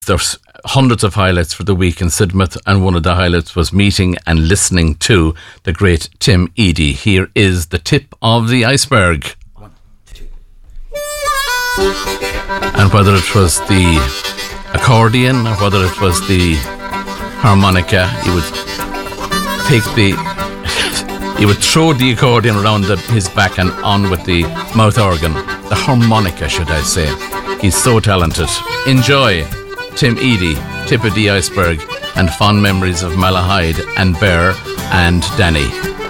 There's hundreds of highlights for the week in Sidmouth, and one of the highlights was meeting and listening to the great Tim Eadie. Here is the tip of the iceberg. 1, 2. And whether it was the accordion or whether it was the harmonica, he would throw the accordion around his back and on with the mouth organ. The harmonica, should I say. He's so talented. Enjoy Tim Eadie, Tip of the Iceberg, and fond memories of Malahide and Bear and Danny.